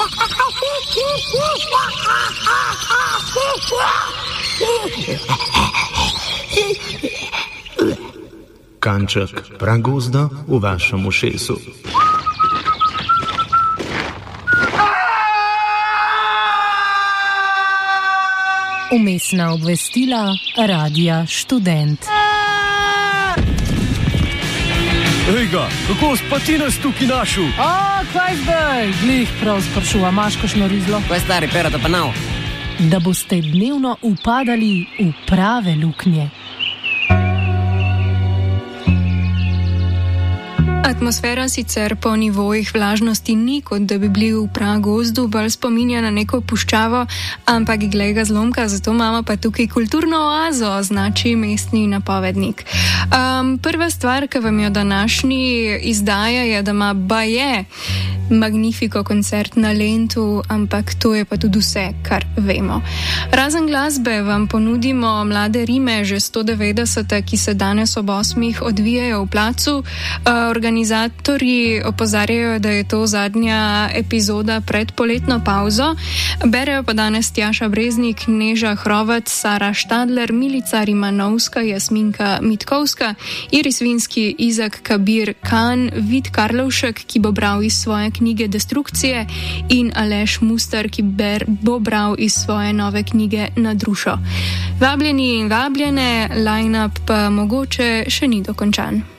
Kanček pragozda v vašem ušesu. Vmesna obvestila Radia Študent. Ejga, kako spati nas tukaj našel? Kaj zdaj? Glih prav sprašuva, imaš kakšno rizlo? Kaj stari, perata pa nav? Da boste dnevno upadali v prave luknje. Atmosfera sicer po nivojih vlažnosti ni, kot da bi bili v pragozdu, bolj spominja na neko puščavo, ampak glej ga zlomka, zato imamo pa tukaj kulturno oazo, označi mestni napovednik. Prva stvar, ki vam jo današnji izdaja, je, da ima baje Magnifico koncert na Lentu, ampak to je pa tudi vse, kar vemo. Razen glasbe vam ponudimo Mlade Rime, že 190, ki se danes ob 8 odvijajo v placu. Organizatorji opozarjajo, da je to zadnja epizoda pred poletno pauzo. Berejo pa danes Tjaša Breznik, Neža Hrovat, Sara Štadler, Milica Rimanovska, Jasminka Mitkovska, Iris Vinski, Izak Kabir Khan, Vid Karlovšek, ki bo bral iz svoje knjige Destrukcije, in Aleš Mustar, ki bo bral iz svoje nove knjige Na drušo. Vabljeni in vabljene, line-up pa mogoče še ni dokončan.